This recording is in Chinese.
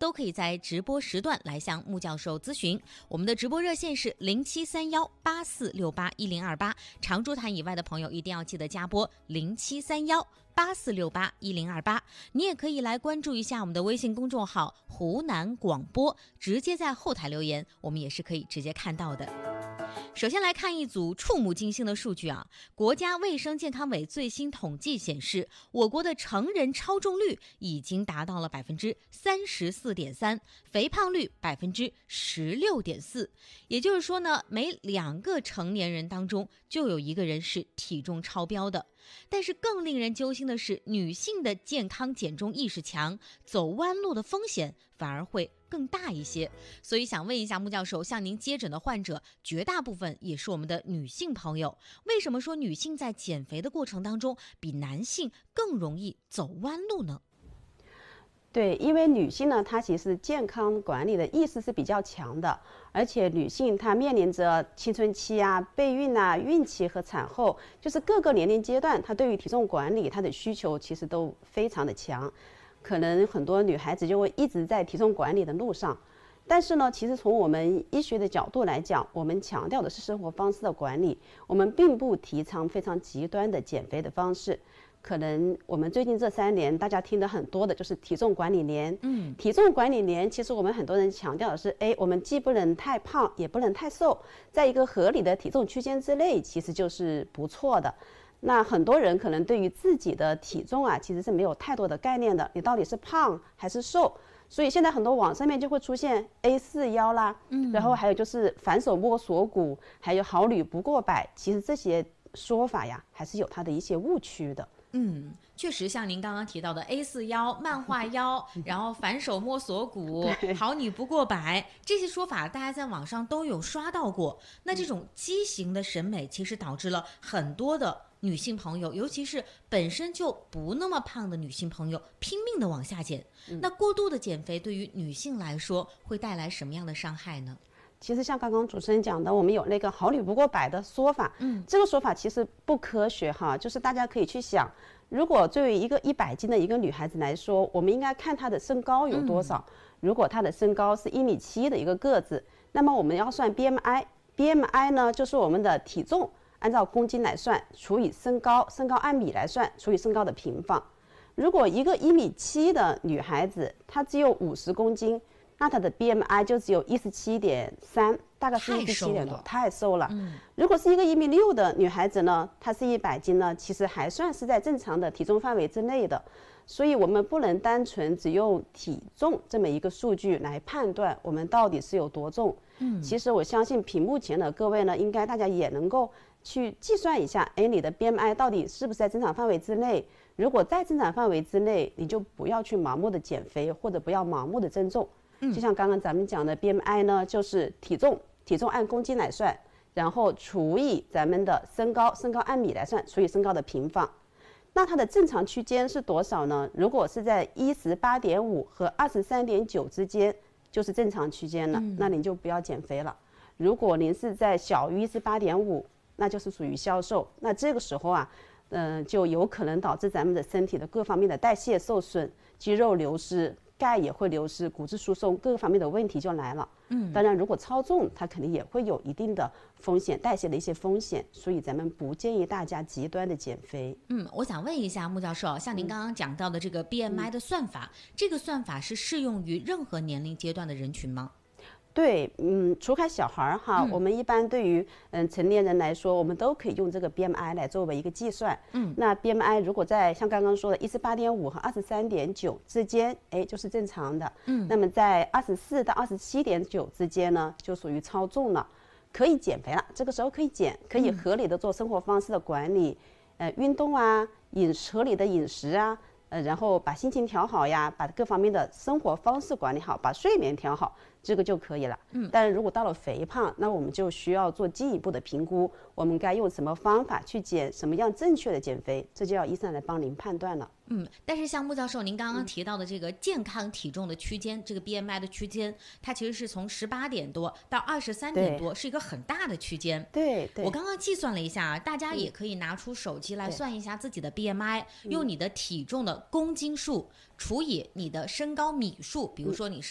都可以在直播时段来向穆教授咨询。我们的直播热线是073184681028，常州谈以外的朋友一定要记得加拨073184681028。你也可以来关注一下我们的微信公众号湖南广播，直接在后台留言，我们也是可以直接看到的。首先来看一组触目惊心的数据啊！国家卫生健康委最新统计显示，我国的成人超重率已经达到了34.3%，肥胖率16.4%。也就是说呢，每2个成年人当中就有1个人是体重超标的。但是更令人揪心的是，女性的健康减重意识强，走弯路的风险反而会更大一些。所以想问一下穆教授，向您接诊的患者绝大部分也是我们的女性朋友，为什么说女性在减肥的过程当中比男性更容易走弯路呢？ 对，因为女性呢，她其实健康管理的意识是比较强的，而且女性她面临着青春期啊、备孕啊、孕期和产后，就是各个年龄阶段，她对于体重管理她的需求其实都非常的强，可能很多女孩子就会一直在体重管理的路上。但是呢，其实从我们医学的角度来讲，我们强调的是生活方式的管理，我们并不提倡非常极端的减肥的方式。可能我们最近这3年大家听得很多的就是体重管理年。体重管理年其实我们很多人强调的是，我们既不能太胖也不能太瘦，在一个合理的体重区间之内其实就是不错的。那很多人可能对于自己的体重啊其实是没有太多的概念的，你到底是胖还是瘦，所以现在很多网上面就会出现 A4 腰啦，然后还有就是反手摸锁骨，还有好女不过百，其实这些说法呀还是有它的一些误区的。 确实像您刚刚提到的 A4 腰、漫画腰，然后反手摸锁骨、好女不过百，这些说法大家在网上都有刷到过。那这种畸形的审美其实导致了很多的女性朋友，尤其是本身就不那么胖的女性朋友拼命的往下减。那过度的减肥对于女性来说会带来什么样的伤害呢？ 其实像刚刚主持人讲的，我们有那个好女不过百的说法，这个说法其实不科学哈，就是大家可以去想，如果作为一个100斤的一个女孩子来说，我们应该看她的身高有多少。如果她的身高是1.7米的一个个子，那么我们要算 BMI 呢就是我们的体重按照公斤来算，除以身高按米来算，除以身高的平方。如果一个1.7米的女孩子她只有50公斤，那她的 BMI 就只有17.3，大概是17点多，太瘦了。如果是一个1.6米的女孩子呢，她是100斤呢，其实还算是在正常的体重范围之内的。所以我们不能单纯只用体重这么一个数据来判断我们到底是有多重。其实我相信屏幕前的各位呢，应该大家也能够去计算一下，你的 BMI 到底是不是在正常范围之内。如果在正常范围之内，你就不要去盲目的减肥，或者不要盲目的增重。就像刚刚咱们讲的 BMI 呢，就是体重按公斤来算，然后除以咱们的身高按米来算，除以身高的平方。那它的正常区间是多少呢？如果是在18.5和23.9之间，就是正常区间了，那您就不要减肥了。如果您是在小于18.5，那就是属于消瘦。那这个时候啊，就有可能导致咱们的身体的各方面的代谢受损，肌肉流失，钙也会流失，骨质疏松各个方面的问题就来了。当然如果超重，它肯定也会有一定的风险，代谢的一些风险，所以咱们不建议大家极端的减肥。 我想问一下穆教授，像您刚刚讲到的这个 BMI 的算法，这个算法是适用于任何年龄阶段的人群吗？ 对，除开小孩哈，我们一般对于成年人来说，我们都可以用这个 BMI 来作为一个计算。那 BMI 如果在像刚刚说的18.5和23.9之间，就是正常的。那么在24到27.9之间呢，就属于超重了，可以减肥了。这个时候可以减，可以合理的做生活方式的管理，运动啊，合理的饮食啊。然后把心情调好呀，把各方面的生活方式管理好，把睡眠调好，这个就可以了。但是如果到了肥胖，那我们就需要做进一步的评估，我们该用什么方法去减，什么样正确的减肥，这就要医生来帮您判断了。 但是像穆教授您刚刚提到的这个健康体重的区间，这个 BMI 的区间，它其实是从18点多到23点多，是一个很大的区间。 对， 我刚刚计算了一下，大家也可以拿出手机来算一下自己的 BMI，用你的体重的公斤数除以你的身高米数，比如说你是